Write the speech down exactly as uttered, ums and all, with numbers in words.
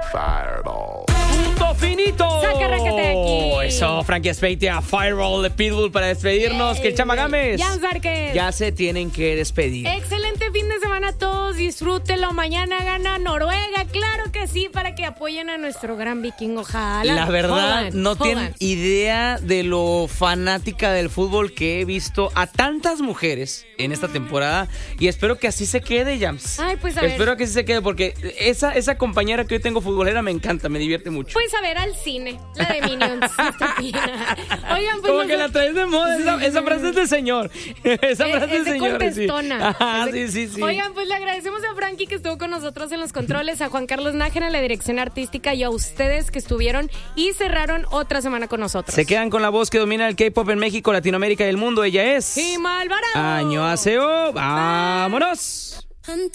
Fireball. ¡Punto finito! ¡Saca Raqueteki! Eso, Frankie Speitia, Fireball de Pitbull para despedirnos. Que el Chama Gámez Jan Vázquez. ya se tienen que despedir. Excelente fin de semana a todos, disfrútenlo. Mañana gana Noruega, claro que sí, para que apoyen a nuestro gran vikingo Haaland. La verdad, Haaland, no Haaland. tienen idea de lo fanática del fútbol que he visto a tantas mujeres en esta temporada. Y espero que así se quede, Jams. Ay, pues a ver. Espero que así se quede, porque esa, esa compañera que hoy tengo futbolera me encanta, me divierte mucho. Pues a ver al cine, la de Minions. estúpida. Oigan, pues Como nos- que la traes de moda, esa, esa frase es de señor. Esa Es- frase es es de de señor. contestona. Sí. Ajá, Es de- sí, sí, sí. Oigan, pues le agradecemos a Frankie que estuvo con nosotros en los controles, a Juan Carlos Nájera en la dirección artística y a ustedes que estuvieron y cerraron otra semana con nosotros. Se quedan con la voz que domina el K-pop en México, Latinoamérica y el mundo. Ella es Gima Alvarado. Año Aseo. ¡Vámonos!